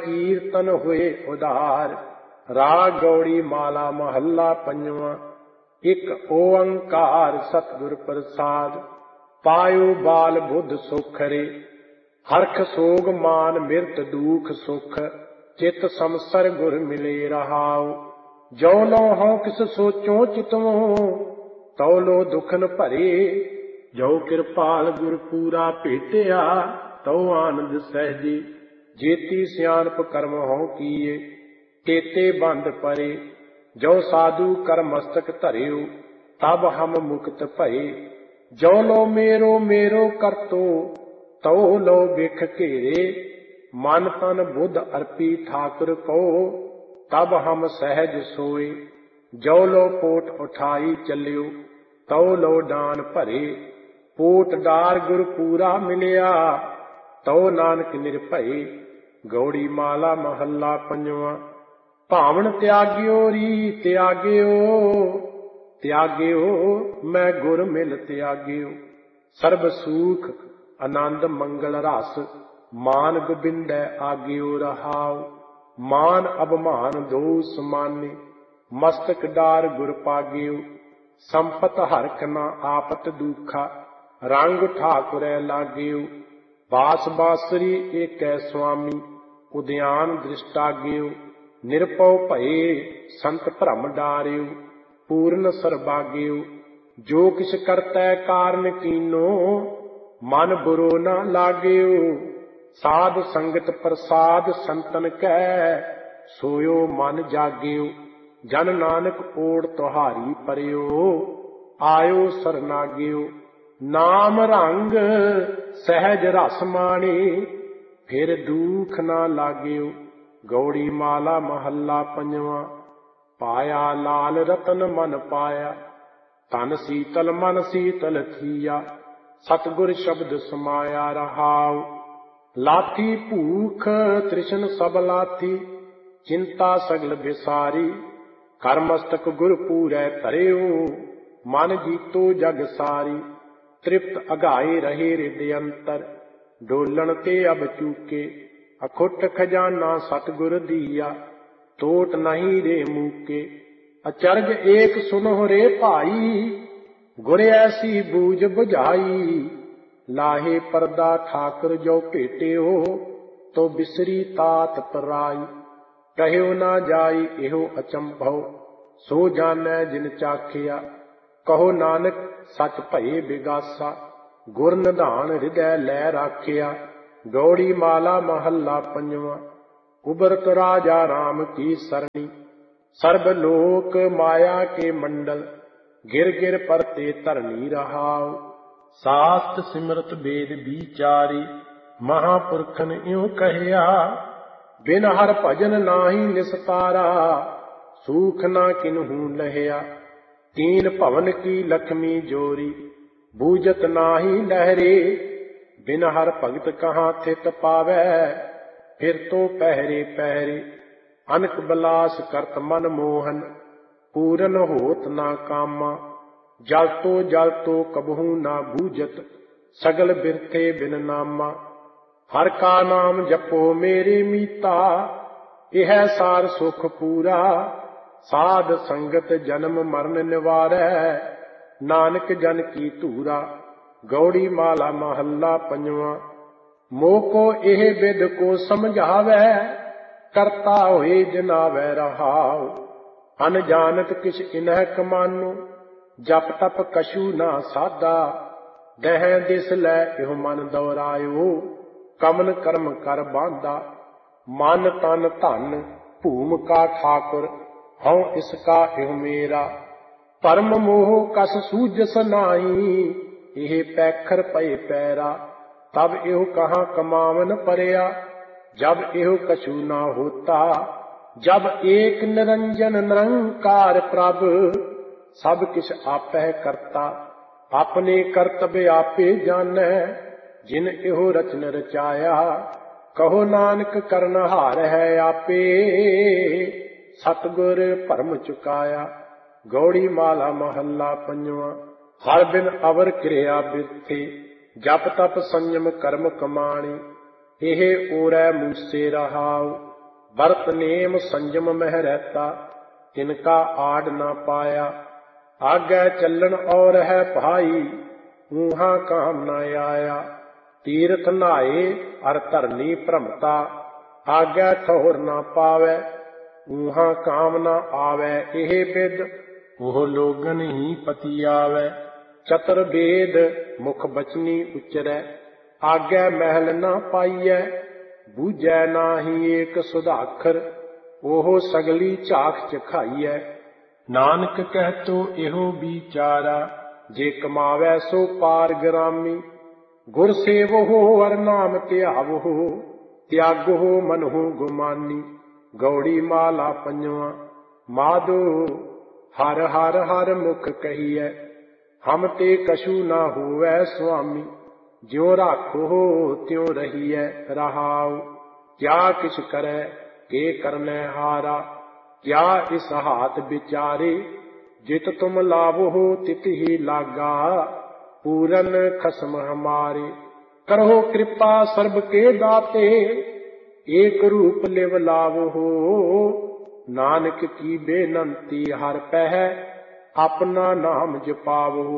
कीर्तन हुए उदार। राग गौड़ी माला महला पंजवा। एक ओंकार सतगुर प्रसाद। पायो बाल बुद्ध सुख रे। हरख सोग मान मिरत दुख सुख। चित समसर गुर मिले रहाओ। जो लो हों किस सोचो चितवो। तौ लो दुखन भरे। जो कृपाल गुर पूरा भेटिया। तौ आनंद सहजे। जेती सियानप कर्म हों किए। तेते बंद परे। जो साधु कर मस्तक धरियो। तब हम मुक्त भये। जो लो मेरो मेरो करतो। तौ लो बिख घेरे। मन तन बुद्ध अर्पी ठाकुर को। तब हम सहज सोए। जो लो पोट उठाई चलियो। तौ लो डान भरे। पोट डार गुर पूरा मिलिया। तौ नानक निर्भय। गौड़ी माला महला पंजवा। भावण त्याग्यो री त्याग्यो। त्याग्यो मैं गुर मिल त्याग्यो। सर्ब सुख आनंद मंगल रस। मान गोबिंदै आग्यो रहाओ। मान अभिमान दो समाने। मस्तक डार गुर पाग्यो। संपत हरख न आपत दुखा। रंग ठाकुरै लाग्यो। बास बांसुरी एकै स्वामी। उद्यान दृष्टाग्यो। निरपौ भये संत भ्रम डार्यो। पूर्ण सर्बाग्यो। जो किछ करतै कारण कीनो। मन बुरो न लाग्यो। साध संगत प्रसाद संतन कै। सोयो मन जाग्यो। जन नानक ओड़ तुहारी परियो। आयो सरनाग्यो। नाम रंग सहज रस माणे। फिर दुख न लाग्यो। गौड़ी माला महला पंजवा। पाया लाल रतन मन पाया। तन शीतल मन शीतल थिया। सतगुर शब्द समाया रहाओ। लाथी भूख तृष्ण सब लाथी। चिंता सगल बिसारी। कर मस्तक गुर पूरै धरियो। मन जीतो जग सारी। तृप्त अघाए रहे हृदय अंतर। डोलन ते अब चूके। अखुट खजाना सतगुर दिया। टोट नहीं रे मूके। अचरज एक सुनो रे भाई। गुर ऐसी बूझ बुझाई। लाहे परदा ठाकुर जो भेटियो। तो बिसरी तात पराई। कहियो ना जाई एहो अचंभव। सो जानै जिन चाखिया। कहो नानक सच भये बिगासा। गुर निधान हृदय लै राखिया। गौड़ी माला महला पंजवा। उबरत राजा राम की सरणी। सर्ब लोक माया के मंडल। गिर गिर परते धरनी रहाओ। शास्त्र सिमरत वेद विचारी। महापुरखन इਉ कहिया। बिन हर भजन नाहि निस्तारा। सूख ना किन्हू लहिया। तीन भवन की लक्ष्मी जोरी। बूझत नाही लहरे। बिन हर भगत कहाँ थित पावै। फिर तो पहरे पहरे। अनक बिलास करत मन मोहन। पूरन होत ना कामा। जल तो कबहू ना बूझत। सगल बिरथे बिन नामा। हर का नाम जपो मेरे मीता। यह सार सुख पूरा। साध संगत जन्म मरण निवारै। नानक जन की धूरा। गौड़ी माला महला पंजवा। मोह को एह विद को समझावै। करता होए जनावै रहाओ। अनजानत किछ इन्ह कमानो। जप तप कछु ना साधा। दह दिस लै इहो मन दौरायो। कमन कर्म कर बांधा। मन तन धन भूम का ठाकुर। हऊँ इसका इह मेरा। परम मोह कस सूझस नाई। एह पैखर पए पैरा। तब इहो कहाँ कमावन परया। जब इहो कछु ना होता। जब एक निरंजन निरंकार प्रभ। सब किछ आपै करता। अपने कर्तव्य आपे जानै। जिन इहो रचन रचाया। कहो नानक करनहार है आपे। सतगुर भरम चुकाया। गौड़ी माला महला पंजवा। हर बिन अवर क्रिया बिरथे। जप तप संयम कर्म कमाणी। एह ओरै मूसे रहाओ। भरत नेम संयम मह रहता, तिनका आड न पाया। आगे चलन और है भाई, ऊहा काम न आया। तीर्थ नहाए अर धरनी भ्रमता, आगे ठोर न पावे। ऊहा काम न आवे एह बिद, ओह लोगन ही पति आवे। चतर वेद मुख बचनी उचरै, आगे महल न पाइयै। बूझै नाही एक सुधाखर, ओह सगली झाक चखाइयै। नानक कहतो एहो बिचारा, जे कमावै सो पार ग्रामी। गुर सेवहो अर नाम ध्यावहो, त्यागो मनहु गुमानी। गौड़ी माला पंजवा माधो, हर हर हर मुख कहियै। हम ते कछु न होवै स्वामी, ज्यों राखो त्यों रहियै रहाउ। क्या किछ करै के करनै हारा, क्या इस हाथ विचारे। जित तुम लावो तित ही लागा, पूरन खसम हमारे। करहो कृपा सर्ब के दाते, एक रूप लिव लावो। नानक की बेनंती हर पह, अपना नाम जपावो।